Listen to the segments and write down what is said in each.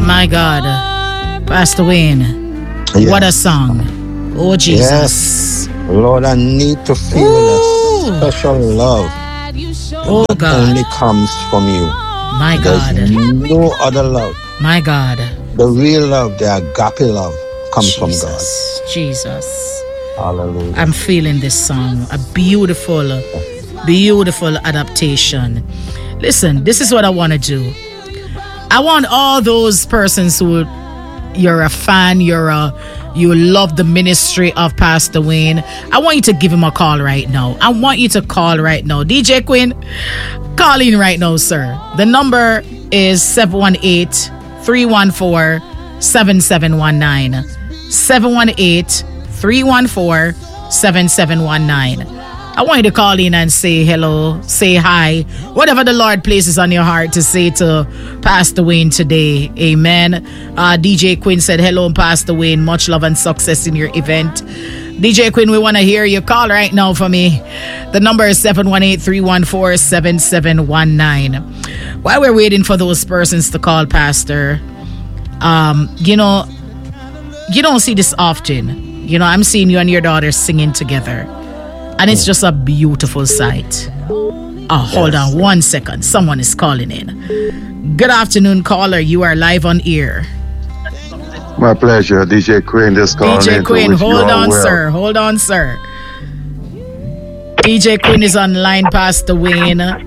My God. Pastor Wayne. Yeah. What a song. Oh, Jesus. Yes. Lord, I need to feel that special love that God. only comes from you. My God. There's no other love. My God. The real love, the agape love, comes from God. Jesus. Hallelujah. I'm feeling this song. A beautiful, beautiful adaptation. Listen, this is what I want to do. I want all those persons who you're a fan, you love the ministry of Pastor Wayne. I want you to give him a call right now. I want you to call right now. DJ Quinn, call in right now, sir. The number is 718-314-7719. 718-314-7719. I want you to call in and say hello, say hi, whatever the Lord places on your heart to say to Pastor Wayne today. Amen. DJ Quinn said, hello, Pastor Wayne. Much love and success in your event. DJ Quinn, we want to hear you. Call right now for me. The number is 718-314-7719. While we're waiting for those persons to call, Pastor, you don't see this often. I'm seeing you and your daughter singing together. And it's just a beautiful sight. Oh, hold on 1 second. Someone is calling in. Good afternoon, caller. You are live on air. My pleasure. DJ Quinn just calling in. DJ Quinn, hold on, sir. Hold on, sir. DJ Quinn is online, Pastor Wayne. How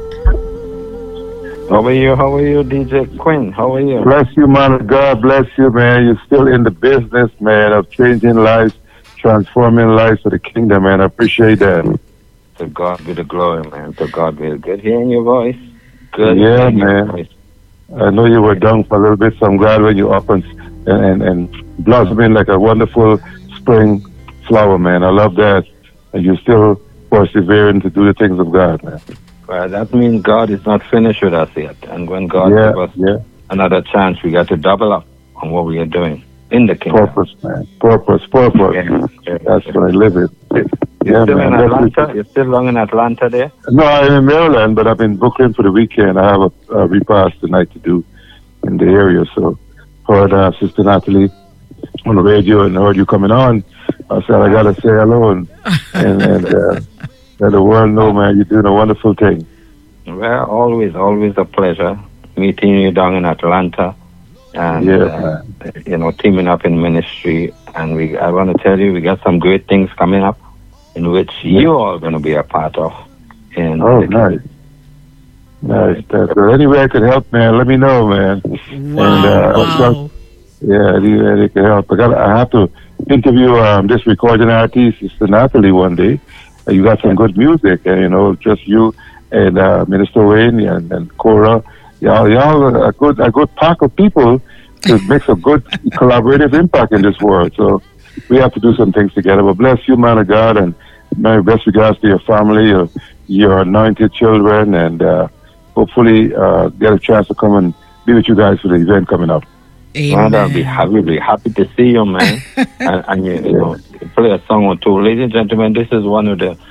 are you, DJ Quinn? How are you? Bless you, man of God. Bless you, man. You're still in the business, man, of changing lives, transforming lives for the kingdom, man. I appreciate that. To God be the glory, man. To God be the good hearing your voice. Good. Yeah, man. I know you were down for a little bit, so I'm glad when you up and blossoming like a wonderful spring flower, man. I love that. And you're still persevering to do the things of God, man. Well, that means God is not finished with us yet. And when God gives us another chance, we got to double up on what we are doing in the kingdom. Purpose, man. Purpose. Yeah. That's what I live it. You're still in Atlanta? You're still long in Atlanta there? No, I'm in Maryland, but I'm in Brooklyn for the weekend. I have a repast tonight to do in the area. So heard Sister Natalie on the radio and heard you coming on. I said, I got to say hello and let the world know, man, you're doing a wonderful thing. Well, always a pleasure meeting you down in Atlanta. And, teaming up in ministry. And I want to tell you, we got some great things coming up in which you're all going to be a part of. Nice. Nice. Any way I could help, man, let me know, man. Wow. Any way I can help. I have to interview this recording artist, Sister Natalie, one day. You got some good music, and, just you and Minister Wayne and Cora. Y'all a good pack of people to make a good collaborative impact in this world. So we have to do some things together. But bless you, man of God, and my best regards to your family, your anointed children, and hopefully get a chance to come and be with you guys for the event coming up. Amen. I'll be happy to see you, man. and you play a song or two. Ladies and gentlemen, this is one of the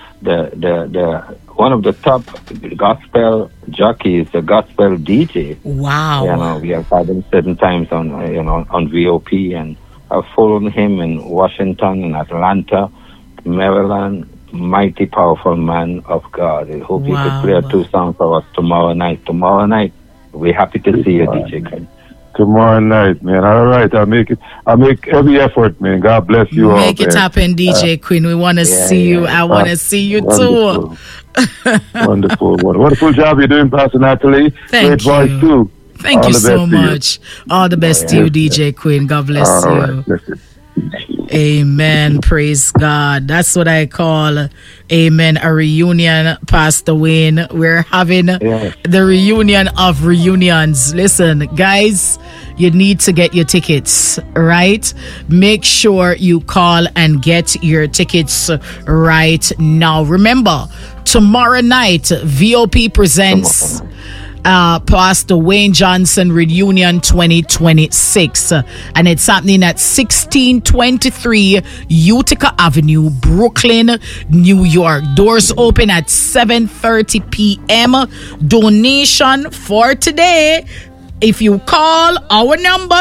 top gospel jockeys, the gospel DJ. Wow. We have had him certain times on VOP, and I've followed him in Washington and Atlanta, Maryland. Mighty powerful man of God. I hope you could play 2 songs for us tomorrow night. We're happy to see you, DJ Quinn. Tomorrow night, man. All right, I'll make every effort, man. God bless you all. Make it happen, DJ Quinn. We want to see you. I want to see you too. Wonderful job you're doing, Pastor Natalie. Great voice too. Thank you so much. All the best to you, DJ Quinn. God bless you. Right. Bless you. Amen. Praise God. That's what I call, amen, a reunion, Pastor Wayne. We're having the reunion of reunions. Listen, guys, you need to get your tickets, right? Make sure you call and get your tickets right now. Remember, tomorrow night, VOP presents Pastor Wayne Johnson Reunion 2026, and it's happening at 1623 Utica Avenue, Brooklyn, New York. Doors open at 7:30 p.m. Donation for today if you call our number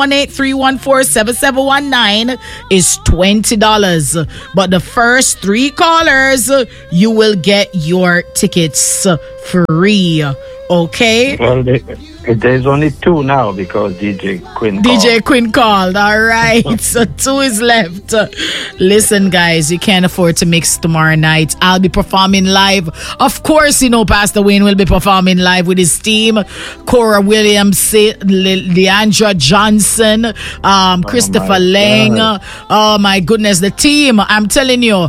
718-314-7719 is $20. But the first 3 callers, you will get your tickets free. Okay? Well, there's only 2 now because DJ Quinn called. All right. So 2 is left. Listen, guys, you can't afford to mix tomorrow night. I'll be performing live. Of course, you know, Pastor Wayne will be performing live with his team. Cora Williams, Leandra Johnson, Christopher Lang. Oh, my goodness. The team, I'm telling you.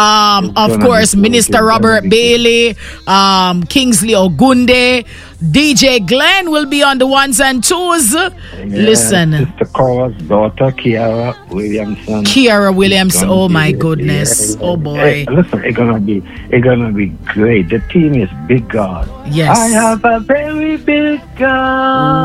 Of course, Minister Robert Bailey, Kingsley Ogunde, DJ Glenn will be on the 1s and 2s. Listen. Sister Cora's daughter, Kiara Williams. Oh my goodness. Oh boy. Hey, listen, it's gonna be great. The team is big God. Yes. I have a very big God.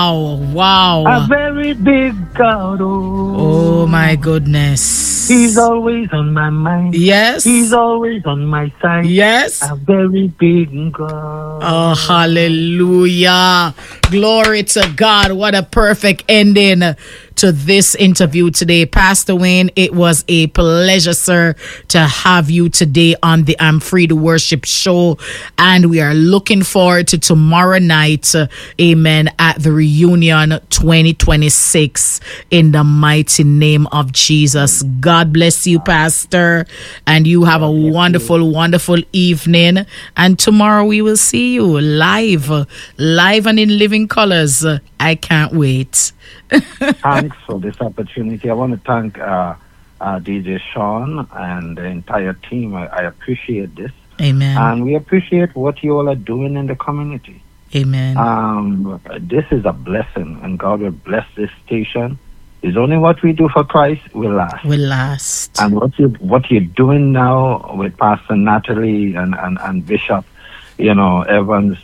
Wow. A very big God. Oh my goodness. He's always on my mind. Yes. He's always on my side. Yes. A very big God. Oh, hallelujah. Glory to God. What a perfect ending to this interview today. Pastor Wayne, it was a pleasure, sir, to have you today on the I'm Free to Worship show. And we are looking forward to tomorrow night, amen, at the reunion 2026 in the mighty name of Jesus. God bless you, Pastor. And you have a wonderful, wonderful evening. And tomorrow we will see you live and in living colors. I can't wait. Thanks for this opportunity. I want to thank DJ Sean and the entire team. I appreciate this. Amen. And we appreciate what you all are doing in the community. Amen. This is a blessing, and God will bless this station. It's only what we do for Christ will last. And what you're doing now with Pastor Natalie and Bishop, you know, Evans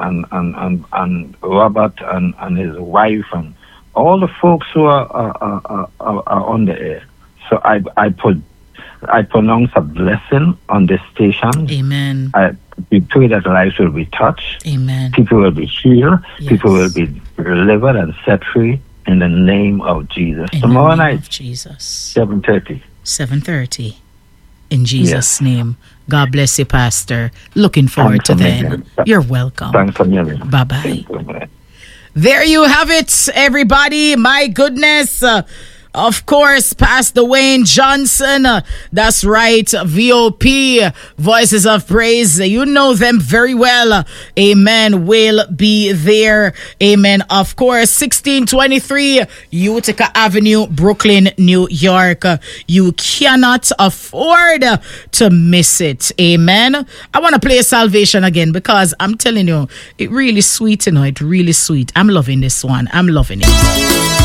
and Robert and his wife and all the folks who are on the air. So I pronounce a blessing on this station. Amen. We pray that lives will be touched. Amen. People will be healed. Yes. People will be delivered and set free in the name of Jesus. In Tomorrow the name night, of Jesus. 7:30. 7:30. In Jesus' Yes. name. God bless you, Pastor. Looking forward to then. You're welcome. Thanks for me. Bye-bye. There you have it, everybody. My goodness. Of course, Pastor Wayne Johnson. That's right. VOP, Voices of Praise. You know them very well. Amen. Will be there. Amen. Of course, 1623 Utica Avenue, Brooklyn, New York. You cannot afford to miss it. Amen. I want to play Salvation again because I'm telling you, it really sweet, you know, it really sweet. I'm loving this one. I'm loving it.